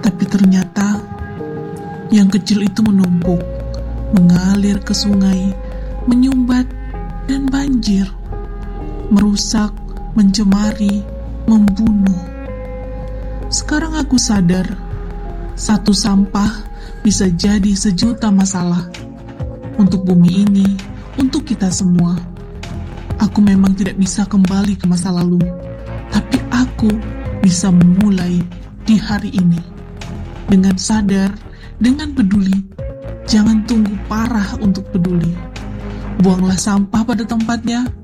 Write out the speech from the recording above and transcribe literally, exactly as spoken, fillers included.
Tapi ternyata yang kecil itu menumpuk, mengalir ke sungai, menyumbat, dan banjir, merusak, mencemari, membunuh. Sekarang aku sadar, satu sampah bisa jadi sejuta masalah untuk bumi ini, untuk kita semua. Aku memang tidak bisa kembali ke masa lalu, tapi aku bisa memulai di hari ini dengan sadar, dengan peduli. Jangan tunggu parah untuk peduli. Buanglah sampah pada tempatnya,